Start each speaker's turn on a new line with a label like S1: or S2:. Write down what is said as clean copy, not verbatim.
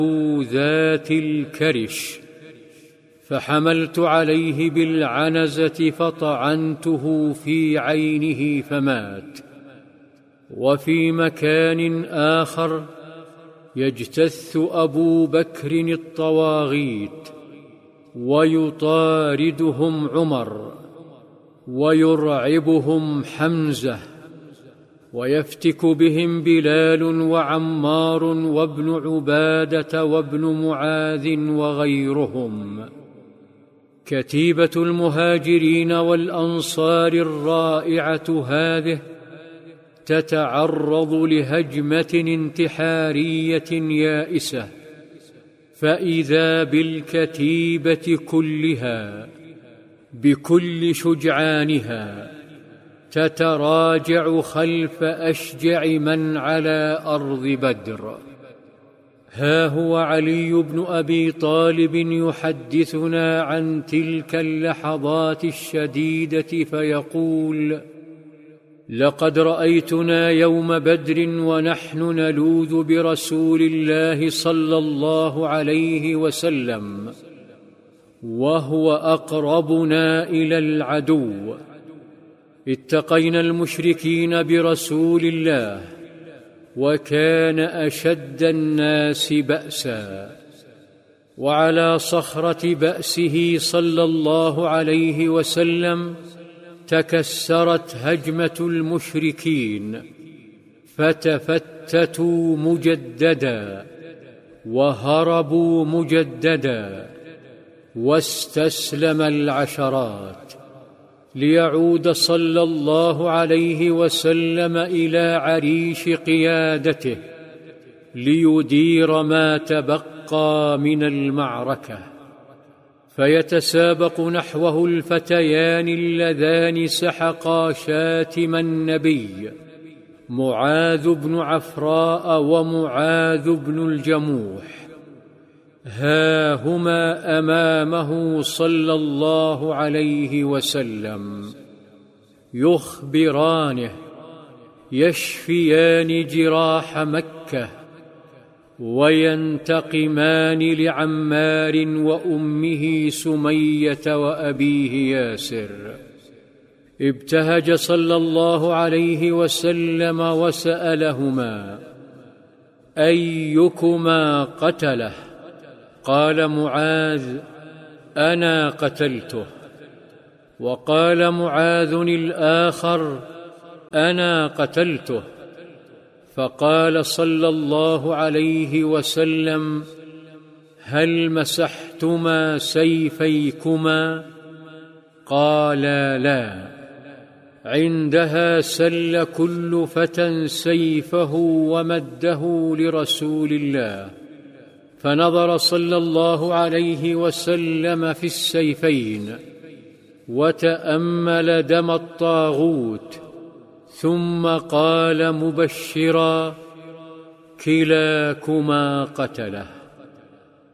S1: ذات الكرش، فحملت عليه بالعنزة فطعنته في عينه فمات. وفي مكان آخر يجتث أبو بكر الطواغيت ويطاردهم عمر ويرعبهم حمزة ويفتك بهم بلال وعمار وابن عبادة وابن معاذ وغيرهم. كتيبة المهاجرين والأنصار الرائعة هذه تتعرض لهجمة انتحارية يائسة، فإذا بالكتيبة كلها بكل شجعانها تتراجع خلف أشجع من على أرض بدر. ها هو علي بن أبي طالب يحدثنا عن تلك اللحظات الشديدة فيقول: لقد رأيتنا يوم بدر ونحن نلوذ برسول الله صلى الله عليه وسلم وهو أقربنا إلى العدو. اتقينا المشركين برسول الله وكان أشد الناس بأسا، وعلى صخرة بأسه صلى الله عليه وسلم تكسرت هجمة المشركين فتفتتوا مجددا وهربوا مجددا، واستسلم العشرات، ليعود صلى الله عليه وسلم إلى عريش قيادته ليدير ما تبقى من المعركة. فيتسابق نحوه الفتيان اللذان سحقا شاتم النبي، معاذ بن عفراء ومعاذ بن الجموح. ها هما أمامه صلى الله عليه وسلم يخبرانه، يشفيان جراح مكة وينتقمان لعمار وأمه سمية وأبيه ياسر. ابتهج صلى الله عليه وسلم وسألهما: أيكما قتله؟ قال معاذ: أنا قتلته. وقال معاذ الآخر: أنا قتلته. فقال صلى الله عليه وسلم: هل مسحتما سيفيكما؟ قالا: لا. عندها سل كل فتى سيفه ومده لرسول الله، فنظر صلى الله عليه وسلم في السيفين وتأمل دم الطاغوت، ثم قال مبشرا: كلاكما قتله.